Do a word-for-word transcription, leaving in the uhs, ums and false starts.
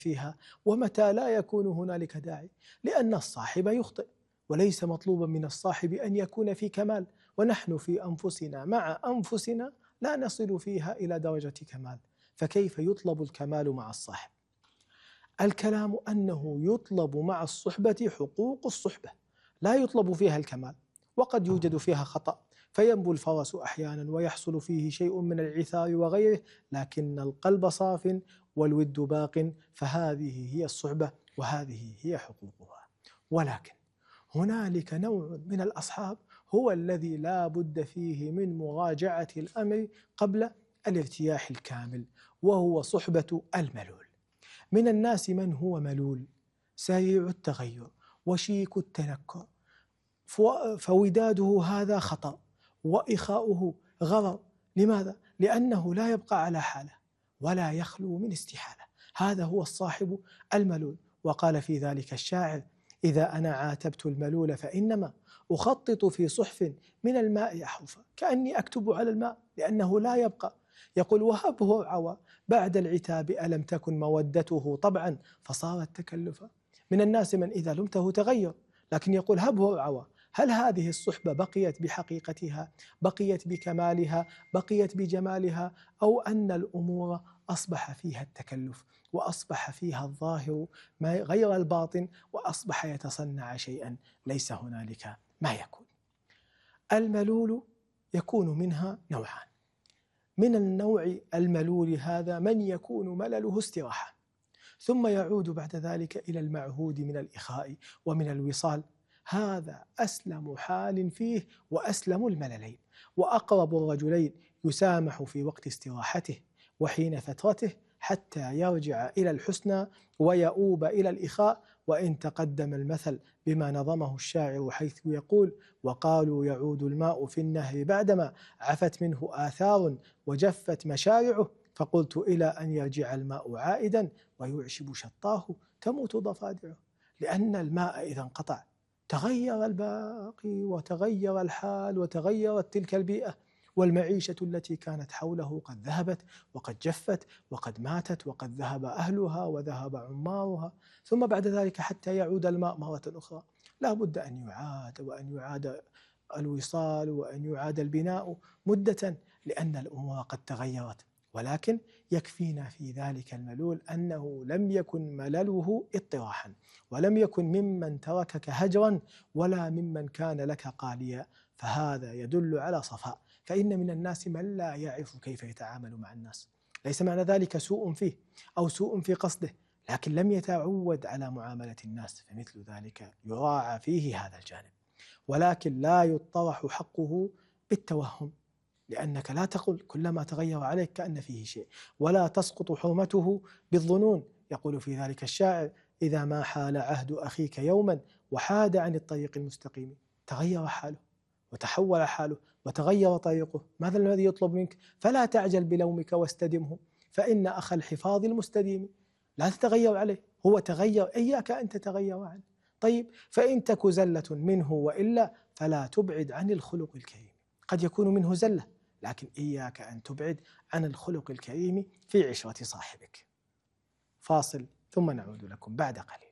فيها ومتى لا يكون هنالك داعي، لأن الصاحب يخطئ، وليس مطلوبا من الصاحب أن يكون في كمال، ونحن في أنفسنا مع أنفسنا لا نصل فيها إلى درجة كمال، فكيف يطلب الكمال مع الصاحب؟ الكلام أنه يطلب مع الصحبة حقوق الصحبة، لا يطلب فيها الكمال، وقد يوجد فيها خطأ فينبو الفرس أحيانا ويحصل فيه شيء من العثار وغيره، لكن القلب صاف والود باق، فهذه هي الصحبة وهذه هي حقوقها. ولكن هنالك نوع من الأصحاب هو الذي لا بد فيه من مراجعة الأمر قبل الارتياح الكامل، وهو صحبة الملول. من الناس من هو ملول سريع التغير وشيك التنكر، فوداده هذا خطأ وإخاؤه غرر. لماذا؟ لأنه لا يبقى على حاله ولا يخلو من استحالة، هذا هو الصاحب الملول. وقال في ذلك الشاعر: إذا أنا عاتبت الملول فإنما أخطط في صحف من الماء أحرفا، كأني أكتب على الماء لأنه لا يبقى. يقول: وهبه عوى بعد العتاب ألم تكن مودته طبعا فصارت تكلفا. من الناس من إذا لمته تغير، لكن يقول هبه عوى. هل هذه الصحبة بقيت بحقيقتها، بقيت بكمالها، بقيت بجمالها، أو أن الأمور أصبح فيها التكلف وأصبح فيها الظاهر ما غير الباطن، وأصبح يتصنع شيئا ليس هنالك ما يكون؟ الملول يكون منها نوعان. من النوع الملول هذا من يكون ملله استراحة، ثم يعود بعد ذلك إلى المعهود من الإخاء ومن الوصال، هذا أسلم حال فيه وأسلم المللين، وأقرب الرجلين يسامح في وقت استراحته وحين فترته حتى يرجع إلى الحسنى ويؤوب إلى الإخاء. وإن تقدم المثل بما نظمه الشاعر حيث يقول: وقالوا يعود الماء في النهر بعدما عفت منه آثار وجفت مشارعه، فقلت إلى أن يرجع الماء عائدا ويعشب شطاه تموت ضفادعه. لأن الماء إذا انقطع تغير الباقي وتغير الحال وتغيرت تلك البيئة، والمعيشة التي كانت حوله قد ذهبت وقد جفت وقد ماتت وقد ذهب أهلها وذهب عمارها. ثم بعد ذلك حتى يعود الماء مرة أخرى لا بد أن يعاد وأن يعاد الوصال وأن يعاد البناء مدة، لأن الأمور قد تغيرت. ولكن يكفينا في ذلك الملول أنه لم يكن ملله اطراحا، ولم يكن ممن تركك هجرا، ولا ممن كان لك قاليا، فهذا يدل على صفاء. فإن من الناس من لا يعرف كيف يتعامل مع الناس، ليس معنى ذلك سوء فيه أو سوء في قصده، لكن لم يتعود على معاملة الناس، فمثل ذلك يراعى فيه هذا الجانب. ولكن لا يطرح حقه بالتوهم، لأنك لا تقل كلما تغير عليك كأن فيه شيء، ولا تسقط حرمته بالظنون. يقول في ذلك الشاعر: إذا ما حال عهد أخيك يوما وحاد عن الطريق المستقيم، تغير حاله وتحول حاله وتغير طريقه، ماذا الذي يطلب منك؟ فلا تعجل بلومك واستدمه، فإن أخ الحفاظ المستديم لا تتغير عليه، هو تغير، إياك أن تتغير عنه. طيب، فإن تك زلة منه وإلا فلا تبعد عن الخلق الكريم. قد يكون منه زلة، لكن إياك أن تبعد عن الخلق الكريم في عشرة صاحبك. فاصل ثم نعود لكم بعد قليل.